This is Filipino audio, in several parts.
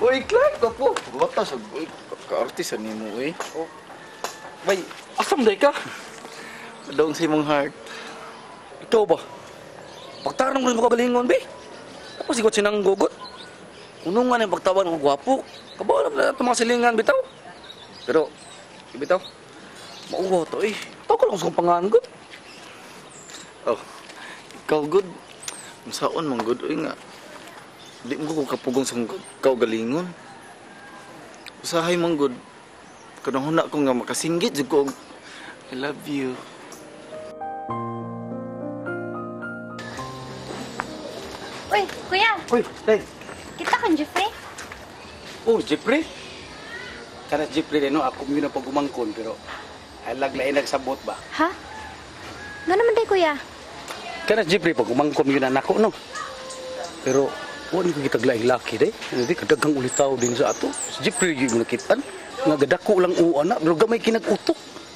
Uy, Clark, po. Bata sa uy, ka-artist ni mo, eh. Oh. Bay, asam day ka? Daong si mong heart. Ikaw ba? Pagtarong mo ka galingon, be. Ako sigot sinang gugot. Unungan yung pagtawan ng gwapo. Kabaw na ito mga silingan, bitaw. Pero, bitaw, mauwa to, eh. Ito ko lang sa pangalan, good. Oh, ikaw, good. Masaon mong good, uy nga. Di mo ko kapugong sa kaugalingon. Usahay mong good. Kanang huna ko nga makasinggit, jud ko. I love you. Uy, kuya. Uy, Day. Kita kang Jeffrey? Oh, Jeffrey? Kana Jeffrey din, no? Ako yun ang pagumangkon, pero halaglain nagsabot ba? Ha? Nga naman day, kuya. Kana Jeffrey, pagumangkon yun anak ko, no? Pero, wala ko kita glaing laki, day. Hindi, kadagang ulitaw din sa ato. Si Jeffrey yung nakitaan. Nga gadako lang uana, pero gamay kinag-utok.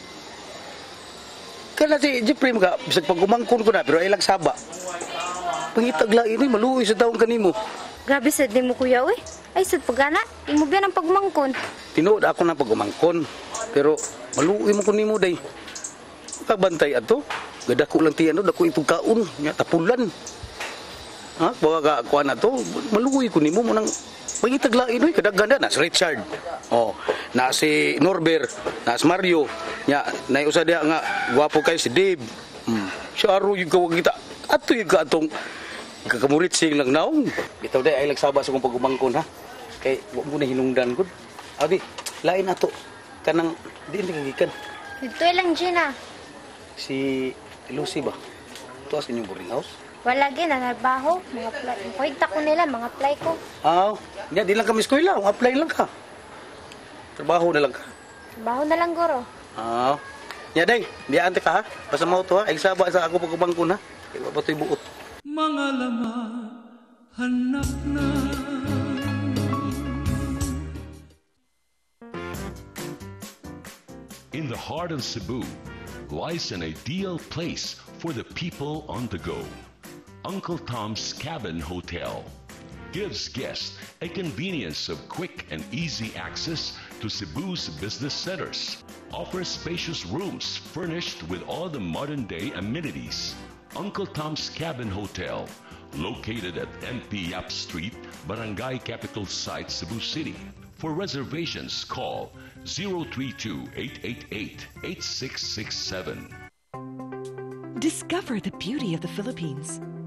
Kana si Jeffrey, mga, bisag pagumangkon ko na, pero ay lang saba. Pangitaglain ni maluoy sa taong kanimo. Grabe sad ni mo, kuya, uy. Ay, sad pagana. Imo biyan ang pagmangkon. Tinuod ako na pagumangkon, pero maluoy mo ko nimo day. Pagbantay ato, gadako lang tiyan do, dako itong kaon, nya tapulan. Ha, bawa ka kuan ato, maluoy ko nimo mo nang pangitaglain oy kadaganda na si Richard. Oh, na si Norbert, na si Mario, nya nay usa dia nga gwapo kay si Dave. Siya aro yung kawag kita. Ato yung katong kakamurit sing lang naong. Bitaw day ay lagsaba sa kong pagumangkon ha. Kay wa mo na hinungdan gud. Abi, lain ato kanang di kagikan. Dito lang, Gina. Si Lucy ba? Tuas inyong boarding house? Wala gina, narbaho. Mga play. Kuwagta ko nila, mga play ko. Ah, di lang kami eskwela. Apply lang ka. Trabaho na lang ka. Trabaho na lang, guro. Ah. Nya day, di ante ka ha. Basta mo to ha. Ay saba sa ako pagumangkon ha. Kay wa pa to'y buot. Mga laman, hanap na. In the heart of Cebu lies an ideal place for the people on the go. Uncle Tom's Cabin Hotel gives guests a convenience of quick and easy access to Cebu's business centers. Offers spacious rooms furnished with all the modern-day amenities. Uncle Tom's Cabin Hotel, located at NP Yap Street, Barangay Capital Site, Cebu City. For reservations, call 032-888-8667. Discover the beauty of the Philippines.